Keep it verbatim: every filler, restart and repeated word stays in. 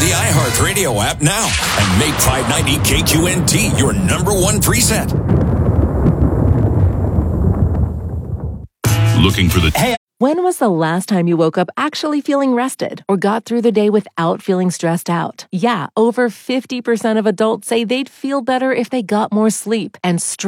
the iHeartRadio app now and make five ninety K Q N T your number one preset. Looking for the... Hey. When was the last time you woke up actually feeling rested or got through the day without feeling stressed out? Yeah, over fifty percent of adults say they'd feel better if they got more sleep, and stress